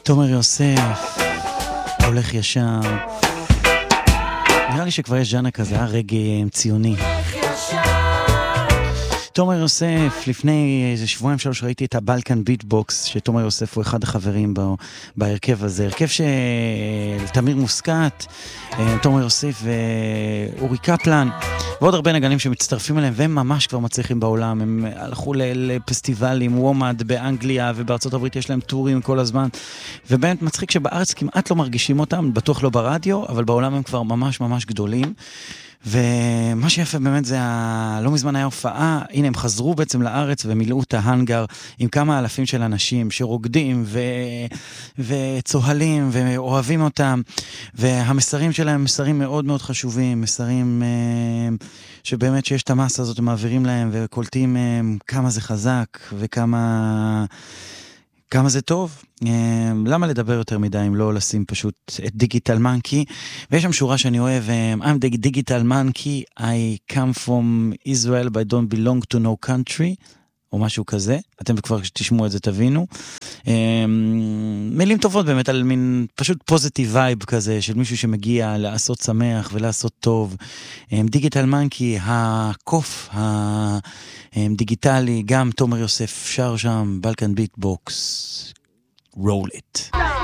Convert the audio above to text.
תומר יוסף, הולך ישר. נראה לי שכבר יש ז'אנר כזה, רגע ציוני. תומר יוסף, לפני איזה שבועיים שלוש ראיתי את הבלקן ביטבוקס, שתומר יוסף הוא אחד החברים בהרכב הזה. הרכב של תמיר מוסקת, תומר יוסף ואורי קפלן, ועוד הרבה נגנים שמצטרפים אליהם, והם ממש כבר מצליחים בעולם. הם הלכו לפסטיבלים, וומד באנגליה ובארצות הברית, יש להם טורים כל הזמן, ובאמת מצחיק שבארץ כמעט לא מרגישים אותם, בטוח לא ברדיו, אבל בעולם הם כבר ממש ממש גדולים. ומה שיפה באמת זה, לא מזמן היה הופעה, הנה הם חזרו בעצם לארץ ומילאו את ההנגר עם כמה אלפים של אנשים שרוקדים וצוהלים ואוהבים אותם, והמסרים שלהם מסרים מאוד מאוד חשובים, מסרים שבאמת שיש את המסה הזאת, הם מעבירים להם וקולטים כמה זה חזק וכמה זה טוב. למה לדבר יותר מדי אם לא לשים פשוט את דיגיטל מנקי, ויש שם שורה שאני אוהב, I'm the digital monkey, I come from Israel but I don't belong to no country, או משהו כזה. אתם כבר תשמעו את זה תבינו. מילים טובות באמת על מין פשוט פוזיטיב וייב כזה של מישהו שמגיע לעשות שמח ולעשות טוב. דיגיטל מנקי, הקוף הדיגיטלי, גם תומר יוסף שר שם, בלקן ביטבוקס, roll it.